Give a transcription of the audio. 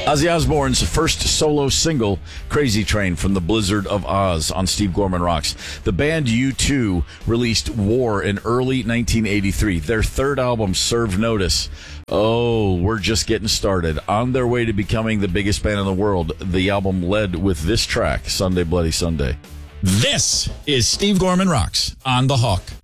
Ozzy Osbourne's first solo single, Crazy Train, from the Blizzard of Oz on Steve Gorman Rocks. The band U2 released War in early 1983. Their third album, Serve Notice. Oh, we're just getting started. On their way to becoming the biggest band in the world, the album led with this track, Sunday Bloody Sunday. This is Steve Gorman Rocks on The Hawk.